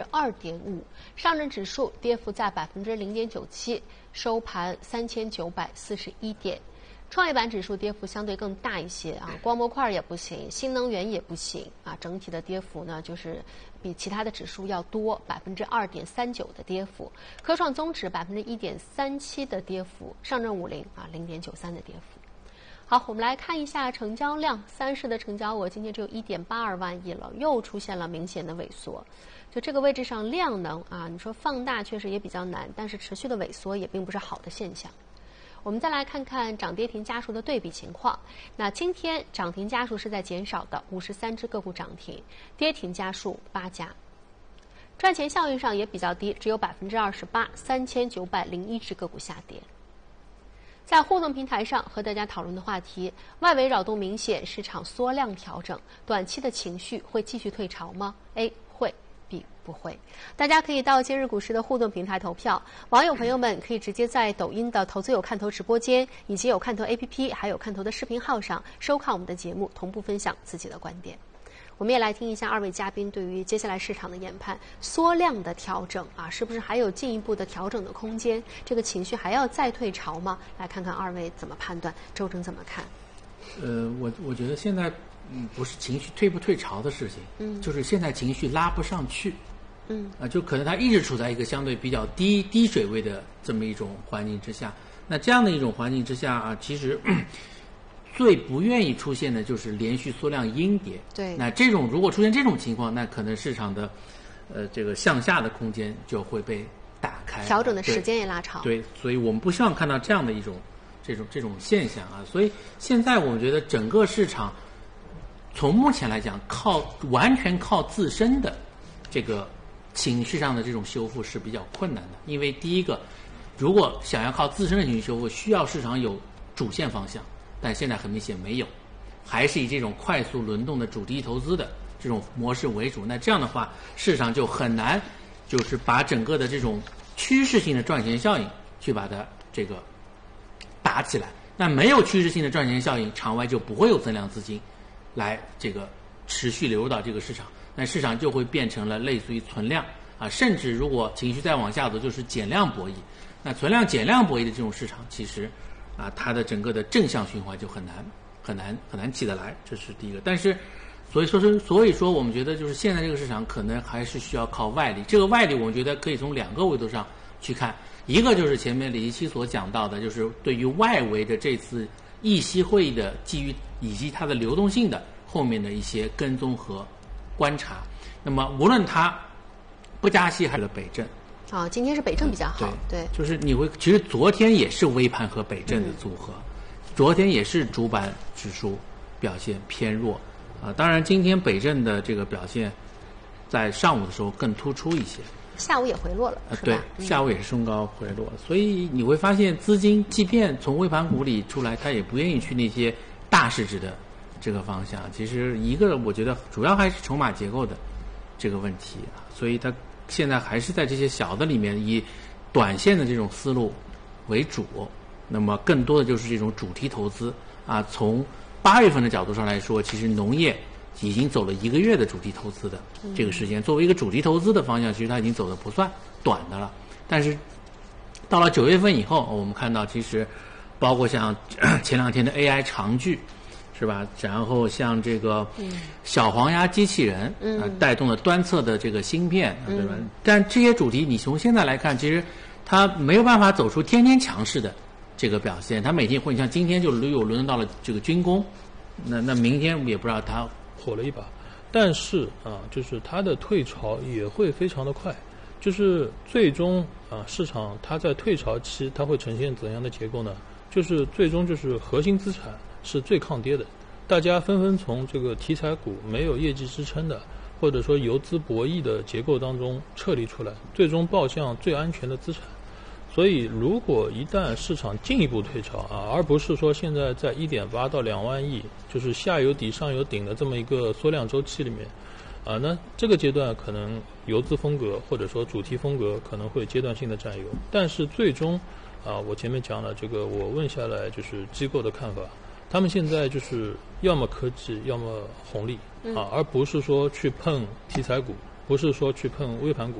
2.5%，上证指数跌幅在0.97%，收盘3941点。创业板指数跌幅相对更大一些啊，光模块也不行，新能源也不行啊，整体的跌幅呢就是比其他的指数要多2.39%的跌幅，科创综指1.37%的跌幅，上证500.93%的跌幅。好，我们来看一下成交量，三市的成交额今天只有1.82万亿了，又出现了明显的萎缩。就这个位置上量能啊，你说放大确实也比较难，但是持续的萎缩也并不是好的现象。我们再来看看涨跌停家数的对比情况。那今天涨停家数是在减少的，53只个股涨停，跌停家数8家。赚钱效应上也比较低，只有28%，3901只个股下跌。在互动平台上和大家讨论的话题：外围扰动明显，市场缩量调整，短期的情绪会继续退潮吗 ？A 会。B 不会，大家可以到今日股市的互动平台投票。网友朋友们可以直接在抖音的投资有看头直播间，以及有看头 APP， 还有看头的视频号上收看我们的节目，同步分享自己的观点。我们也来听一下二位嘉宾对于接下来市场的研判，缩量的调整啊，是不是还有进一步的调整的空间？这个情绪还要再退潮吗？来看看二位怎么判断，周正怎么看？ 我觉得现在不是情绪退不退潮的事情，就是现在情绪拉不上去，就可能它一直处在一个相对比较低水位的这么一种环境之下。那这样的一种环境之下啊，其实最不愿意出现的就是连续缩量阴跌。 对， 那如果出现这种情况，那可能市场的这个向下的空间就会被打开， 调整的时间也拉长。 对，所以我们不希望看到这样的一种这种现象啊。所以现在我们觉得整个市场从目前来讲，完全靠自身的这个情绪上的这种修复是比较困难的。因为第一个，如果想要靠自身的情绪修复，需要市场有主线方向，但现在很明显没有，还是以这种快速轮动的主题投资的这种模式为主。那这样的话，市场就很难就是把整个的这种趋势性的赚钱效应去把它这个打起来。那没有趋势性的赚钱效应，场外就不会有增量资金来这个持续流入到这个市场，那市场就会变成了类似于存量啊，甚至如果情绪再往下走，就是减量博弈。那存量减量博弈的这种市场，其实啊，它的整个的正向循环就很难起得来，这是第一个。但是所以说我们觉得就是现在这个市场可能还是需要靠外力。这个外力我们觉得可以从2个维度上去看，一个就是前面李一期所讲到的，就是对于外围的这次议息会议的基于以及它的流动性的后面的一些跟踪和观察。那么无论它不加息还是北证啊，今天是北证比较好，对， 就是其实昨天也是微盘和北证的组合，昨天也是主板指数表现偏弱啊。当然今天北证的这个表现在上午的时候更突出一些， 下午也回落了，是吧？ 对，下午也是冲高回落，所以你会发现资金即便从微盘股里出来，它也不愿意去那些大市值的这个方向。其实一个我觉得主要还是筹码结构的这个问题啊，所以它现在还是在这些小的里面以短线的这种思路为主，那么更多的就是这种主题投资啊。从8月份的角度上来说，其实农业已经走了1个月的主题投资的这个时间，作为一个主题投资的方向，其实它已经走得不算短的了。但是到了9月份以后，我们看到其实包括像前2天的 AI 长剧是吧，然后像这个小黄鸭机器人带动了端侧的这个芯片，对吧？但这些主题你从现在来看，其实它没有办法走出天天强势的这个表现，它每天会，你像今天就又轮到了这个军工，那明天也不知道它火了一把，但是啊，就是它的退潮也会非常的快，就是最终啊，市场它在退潮期它会呈现怎样的结构呢？就是最终就是核心资产是最抗跌的，大家纷纷从这个题材股没有业绩支撑的，或者说游资博弈的结构当中撤离出来，最终抱向最安全的资产。所以如果一旦市场进一步退潮啊，而不是说现在在1.8到2万亿，就是下有底上有顶的这么一个缩量周期里面啊，那这个阶段可能游资风格或者说主题风格可能会阶段性的占有，但是最终啊，我前面讲了这个，我问下来就是机构的看法，他们现在就是要么科技，要么红利啊，而不是说去碰题材股，不是说去碰微盘股。